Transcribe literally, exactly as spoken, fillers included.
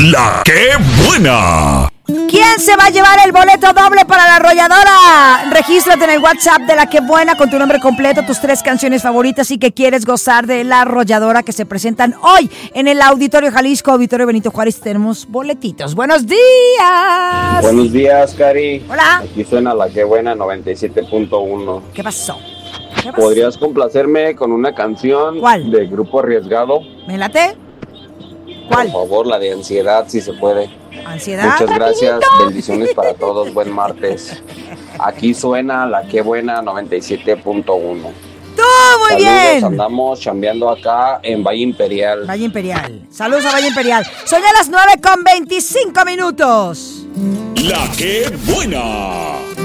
La que buena. ¿Quién se va a llevar el boleto doble para la arrolladora? Regístrate en el WhatsApp de La Que Buena con tu nombre completo, tus tres canciones favoritas y que quieres gozar de la arrolladora que se presentan hoy en el Auditorio Jalisco, Auditorio Benito Juárez. Tenemos boletitos. ¡Buenos días! Buenos días, Cari. Hola. Aquí suena La Que Buena noventa y siete punto uno. ¿Qué pasó? ¿Qué pasó? ¿Podrías complacerme con una canción? ¿Cuál? De Grupo Arriesgado. ¿Me late? ¿Cuál? Por favor, la de Ansiedad, si se puede. ¿Ansiedad? Muchas gracias, rapidito. bendiciones para todos, buen martes. Aquí suena La Que Buena noventa y siete punto uno. ¡Tú, muy Saludos, bien! andamos chambeando acá en Valle Imperial. Valle Imperial. Saludos a Valle Imperial. Son ya las nueve con veinticinco minutos. La que buena.